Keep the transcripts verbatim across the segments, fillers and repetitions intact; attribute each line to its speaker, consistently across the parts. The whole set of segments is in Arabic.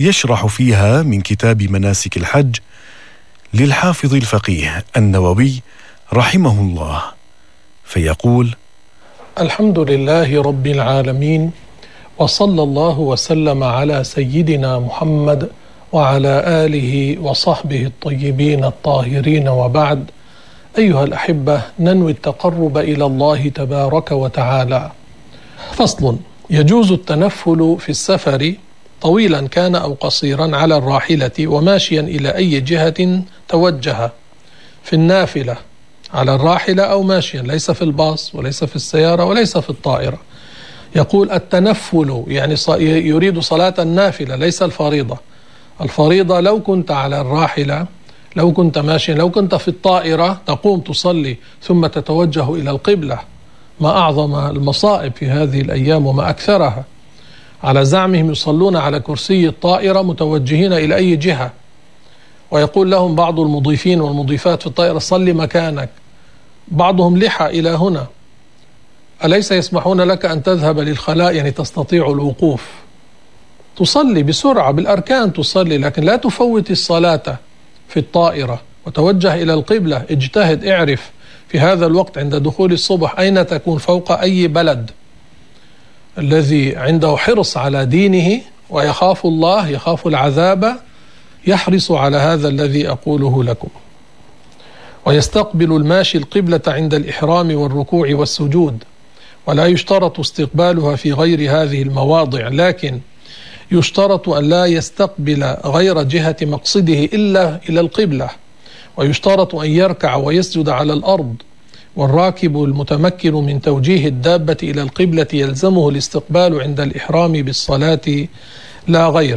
Speaker 1: يشرح فيها من كتاب مناسك الحج للحافظ الفقيه النووي رحمه الله، فيقول:
Speaker 2: الحمد لله رب العالمين، وصلى الله وسلم على سيدنا محمد وعلى آله وصحبه الطيبين الطاهرين، وبعد. أيها الأحبة، ننوي التقرب إلى الله تبارك وتعالى. فصل: يجوز التنفل في السفر طويلا كان أو قصيرا على الراحلة وماشيا إلى أي جهة توجه، في النافلة على الراحلة أو ماشيا، ليس في الباص وليس في السيارة وليس في الطائرة. يقول التنفل يعني يريد صلاة النافلة ليس الفريضة. الفريضة لو كنت على الراحلة، لو كنت ماشيا، لو كنت في الطائرة تقوم تصلي ثم تتوجه إلى القبلة. ما أعظم المصائب في هذه الأيام وما أكثرها. على زعمهم يصلون على كرسي الطائرة متوجهين إلى أي جهة، ويقول لهم بعض المضيفين والمضيفات في الطائرة: صلي مكانك. بعضهم لحى إلى هنا. أليس يسمحون لك أن تذهب للخلاء، يعني تستطيع الوقوف، تصلي بسرعة بالأركان تصلي، لكن لا تفوت الصلاة في الطائرة وتوجه إلى القبلة. اجتهد، اعرف في هذا الوقت عند دخول الصبح أين تكون، فوق أي بلد. الذي عنده حرص على دينه ويخاف الله، يخاف العذاب، يحرص على هذا الذي أقوله لكم. ويستقبل الماشي القبلة عند الإحرام والركوع والسجود، ولا يشترط استقبالها في غير هذه المواضع، لكن يشترط أن لا يستقبل غير جهة مقصده إلا إلى القبلة. ويشترط أن يركع ويسجد على الأرض. والراكب المتمكن من توجيه الدابة إلى القبلة يلزمه الاستقبال عند الإحرام بالصلاة لا غير.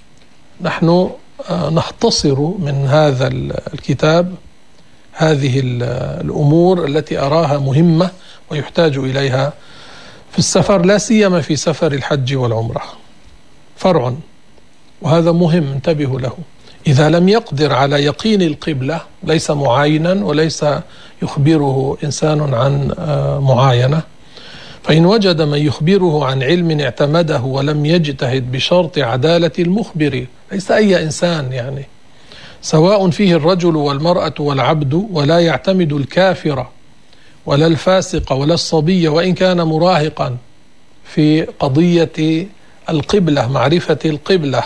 Speaker 2: نحن نختصر من هذا الكتاب هذه الأمور التي أراها مهمة ويحتاج إليها في السفر، لا سيما في سفر الحج والعمرة. فرع، وهذا مهم انتبهوا له: إذا لم يقدر على يقين القبلة، ليس معاينا وليس يخبره إنسان عن معاينة، فإن وجد من يخبره عن علم اعتمده ولم يجتهد بشرط عدالة المخبر، ليس أي إنسان يعني، سواء فيه الرجل والمرأة والعبد، ولا يعتمد الكافر ولا الفاسق ولا الصبي وإن كان مراهقا في قضية القبلة، معرفة القبلة.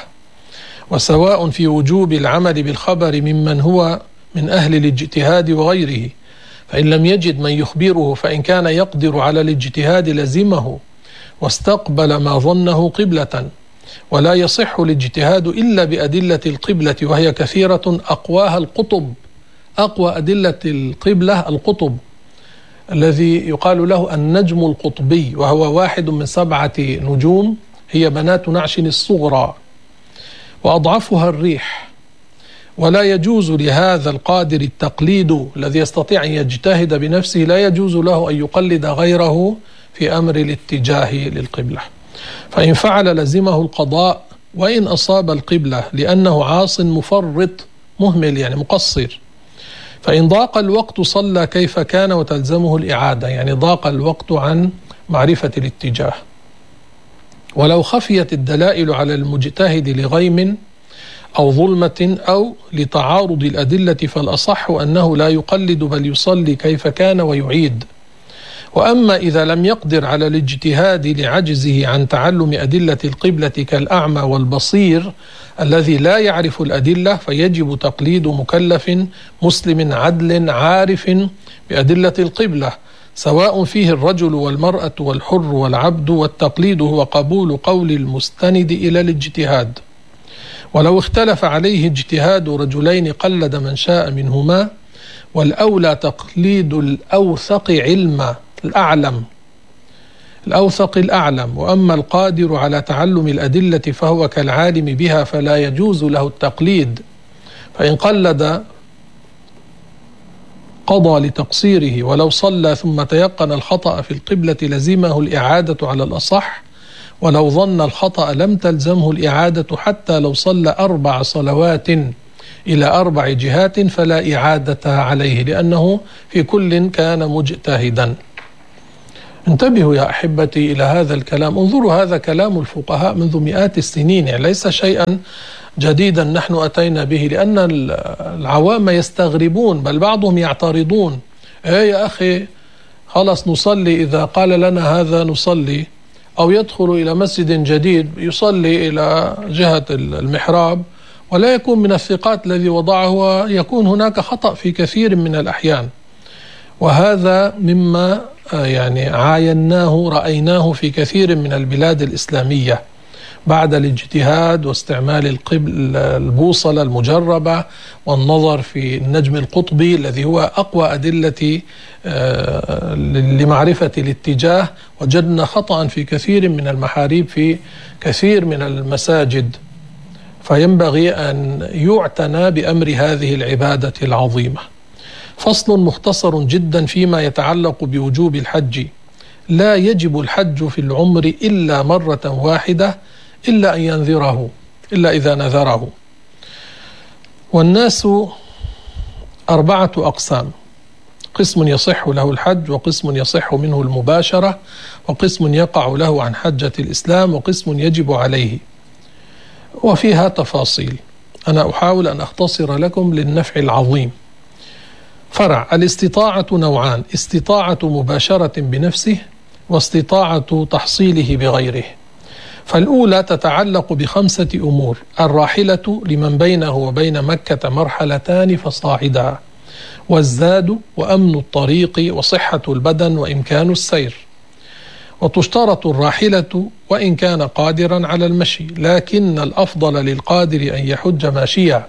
Speaker 2: وسواء في وجوب العمل بالخبر ممن هو من أهل الاجتهاد وغيره، فإن لم يجد من يخبره فإن كان يقدر على الاجتهاد لزمه واستقبل ما ظنه قبلة. ولا يصح الاجتهاد إلا بأدلة القبلة، وهي كثيرة أقواها القطب. أقوى أدلة القبلة القطب الذي يقال له النجم القطبي، وهو واحد من سبعة نجوم، هي بنات نعش الصغرى، وأضعفها الريح. ولا يجوز لهذا القادر التقليد الذي يستطيع أن يجتهد بنفسه، لا يجوز له أن يقلد غيره في أمر الاتجاه للقبلة، فإن فعل لزمه القضاء وإن أصاب القبلة، لأنه عاص مفرط مهمل يعني مقصر. فإن ضاق الوقت صلى كيف كان وتلزمه الإعادة، يعني ضاق الوقت عن معرفة الاتجاه. ولو خفيت الدلائل على المجتهد لغيم أو ظلمة أو لتعارض الأدلة، فالأصح أنه لا يقلد بل يصلي كيف كان ويعيد. وأما إذا لم يقدر على الاجتهاد لعجزه عن تعلم أدلة القبلة كالأعمى والبصير الذي لا يعرف الأدلة، فيجب تقليد مكلف مسلم عدل عارف بأدلة القبلة، سواء فيه الرجل والمرأة والحر والعبد، والتقليد هو قبول قول المستند إلى الاجتهاد. ولو اختلف عليه اجتهاد رجلين قلد من شاء منهما، والأولى تقليد الأوثق علما، الأعلم الأوثق الأعلم. وأما القادر على تعلم الأدلة فهو كالعالم بها، فلا يجوز له التقليد، فإن قلد قضى لتقصيره. ولو صلى ثم تيقن الخطأ في القبلة لزمه الإعادة على الأصح، ولو ظن الخطأ لم تلزمه الإعادة، حتى لو صلى أربع صلوات إلى أربع جهات فلا إعادة عليه، لأنه في كل كان مجتهدا. انتبهوا يا أحبتي إلى هذا الكلام، انظروا هذا كلام الفقهاء منذ مئات السنين، يعني ليس شيئا جديدا نحن أتينا به، لأن العوام يستغربون بل بعضهم يعترضون. ايه يا أخي خلاص نصلي، إذا قال لنا هذا نصلي، أو يدخل إلى مسجد جديد يصلي إلى جهة المحراب ولا يكون من الثقات الذي وضعه، ويكون هناك خطأ في كثير من الأحيان. وهذا مما يعني عايناه رأيناه في كثير من البلاد الإسلامية بعد الاجتهاد واستعمال القبل البوصلة المجربة والنظر في النجم القطبي الذي هو أقوى أدلة لمعرفة الاتجاه. وجدنا خطأ في كثير من المحاريب في كثير من المساجد، فينبغي أن يعتنى بأمر هذه العبادة العظيمة. فصل مختصر جدا فيما يتعلق بوجوب الحج: لا يجب الحج في العمر إلا مرة واحدة إلا أن ينذره، إلا إذا نذره. والناس أربعة أقسام: قسم يصح له الحج، وقسم يصح منه المباشرة، وقسم يقع له عن حجة الإسلام، وقسم يجب عليه، وفيها تفاصيل. أنا أحاول أن أختصر لكم للنفع العظيم. فرع: الاستطاعة نوعان: استطاعة مباشرة بنفسه، واستطاعة تحصيله بغيره. فالأولى تتعلق بخمسة أمور: الراحلة لمن بينه وبين مكة مرحلتان فصاعدا، والزاد، وأمن الطريق، وصحة البدن، وإمكان السير. وتشترط الراحلة وإن كان قادرا على المشي، لكن الأفضل للقادر أن يحج ماشيا.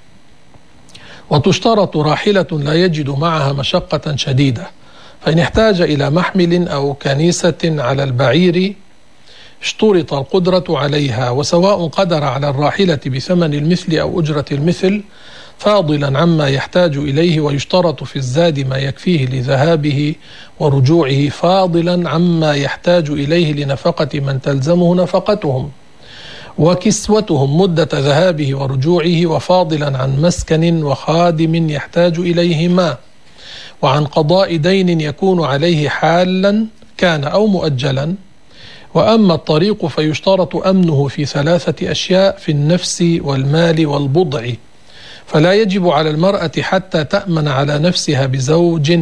Speaker 2: وتشترط راحلة لا يجد معها مشقة شديدة، فإن احتاج إلى محمل أو كنيسة على البعير اشترط القدرة عليها، وسواء قدر على الراحلة بثمن المثل أو أجرة المثل، فاضلا عما يحتاج إليه. ويشترط في الزاد ما يكفيه لذهابه ورجوعه، فاضلا عما يحتاج إليه لنفقة من تلزمه نفقتهم وكسوتهم مدة ذهابه ورجوعه، وفاضلا عن مسكن وخادم يحتاج إليهما، وعن قضاء دين يكون عليه حالا كان أو مؤجلا. وأما الطريق فيشترط أمنه في ثلاثة أشياء: في النفس والمال والبضع. فلا يجب على المرأة حتى تأمن على نفسها بزوج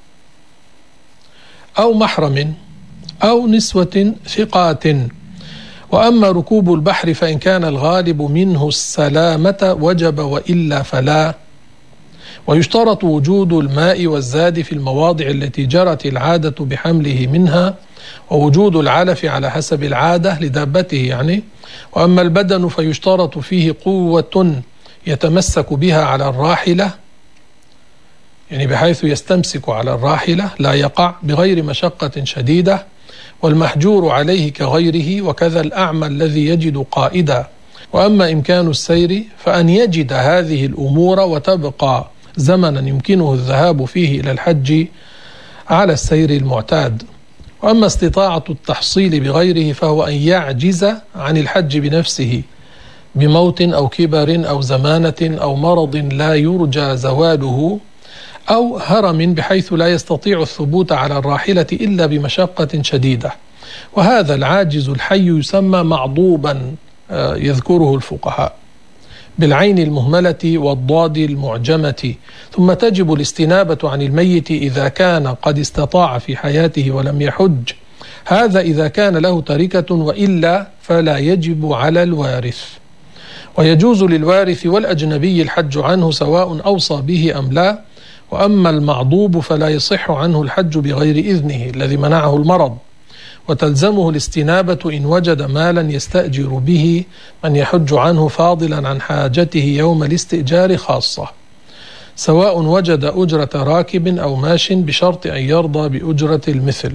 Speaker 2: أو محرم أو نسوة ثقات. وأما ركوب البحر فإن كان الغالب منه السلامة وجب، وإلا فلا. ويشترط وجود الماء والزاد في المواضع التي جرت العادة بحمله منها، ووجود العلف على حسب العادة لدابته يعني. وأما البدن فيشترط فيه قوة يتمسك بها على الراحلة، يعني بحيث يستمسك على الراحلة لا يقع، بغير مشقة شديدة. والمحجور عليه كغيره، وكذا الأعمى الذي يجد قائدا. وأما إمكان السير فأن يجد هذه الأمور وتبقى زمنا يمكنه الذهاب فيه إلى الحج على السير المعتاد. وأما استطاعة التحصيل بغيره فهو أن يعجز عن الحج بنفسه بموت أو كبر أو زمانة أو مرض لا يرجى زواله، أو هرم بحيث لا يستطيع الثبوت على الراحلة إلا بمشقة شديدة. وهذا العاجز الحي يسمى معضوبا، يذكره الفقهاء بالعين المهملة والضاد المعجمة. ثم تجب الاستنابة عن الميت إذا كان قد استطاع في حياته ولم يحج، هذا إذا كان له تركة، وإلا فلا يجب على الوارث. ويجوز للوارث والأجنبي الحج عنه سواء أوصى به أم لا. وأما المعضوب فلا يصح عنه الحج بغير إذنه الذي منعه المرض، وتلزمه الاستنابة إن وجد مالا يستأجر به من يحج عنه فاضلا عن حاجته يوم الاستئجار خاصة، سواء وجد أجرة راكب أو ماش، بشرط أن يرضى بأجرة المثل.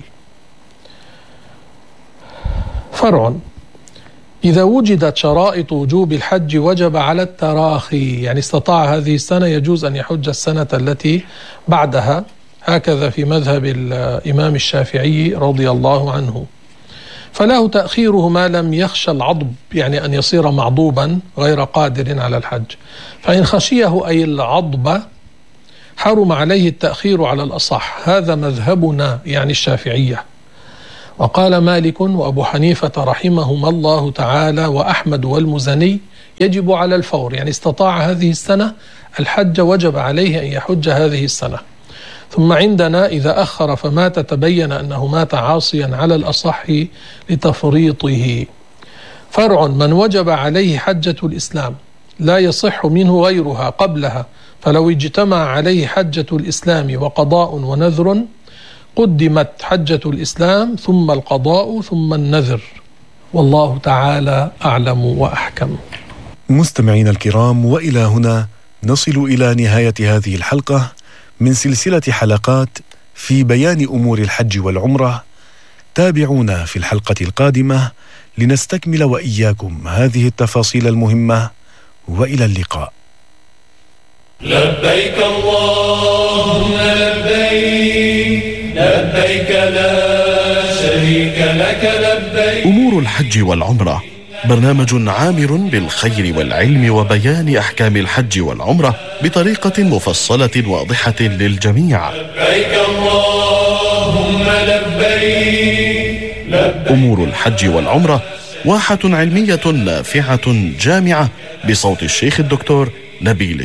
Speaker 2: فرع: إذا وجدت شرائط وجوب الحج وجب على التراخي، يعني استطاع هذه السنة يجوز أن يحج السنة التي بعدها، هكذا في مذهب الإمام الشافعي رضي الله عنه. فله تأخيره ما لم يخشى العضب، يعني أن يصير معضوبا غير قادر على الحج. فإن خشيه أي العضب حرم عليه التأخير على الأصح، هذا مذهبنا يعني الشافعية. وقال مالك وأبو حنيفة رحمهما الله تعالى وأحمد والمزني يجب على الفور، يعني استطاع هذه السنة الحج وجب عليه أن يحج هذه السنة. ثم عندنا إذا أخر فمات تبين أنه مات عاصيا على الأصح لتفريطه. فرع: من وجب عليه حجة الإسلام لا يصح منه غيرها قبلها، فلو اجتمع عليه حجة الإسلام وقضاء ونذر قدمت حجة الإسلام ثم القضاء ثم النذر، والله تعالى أعلم وأحكم.
Speaker 1: مستمعين الكرام، وإلى هنا نصل إلى نهاية هذه الحلقة من سلسلة حلقات في بيان أمور الحج والعمرة. تابعونا في الحلقة القادمة لنستكمل وإياكم هذه التفاصيل المهمة، وإلى اللقاء.
Speaker 3: لبيك اللهم لبيك، لبيك لا شريك لك لبيك.
Speaker 4: أمور الحج والعمرة برنامج عامر بالخير والعلم وبيان أحكام الحج والعمرة بطريقة مفصلة واضحة للجميع.
Speaker 3: لبيك اللهم لبيك، لبيك.
Speaker 4: أمور الحج والعمرة واحة علمية نافعة جامعة بصوت الشيخ الدكتور نبيل